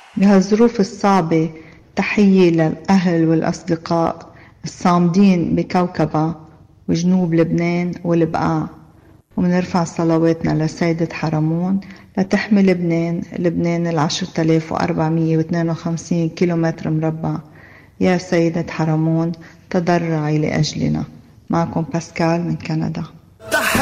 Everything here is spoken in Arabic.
بهالظروف الصعبة تحية للأهل والأصدقاء الصامدين بكوكبة وجنوب لبنان والبقاع، ومنرفع صلواتنا لسيدة حرمون لتحمي لبنان 10,452 كيلومتر مربع. يا سيدة حرمون تضرعي لأجلنا. معكم باسكال من كندا.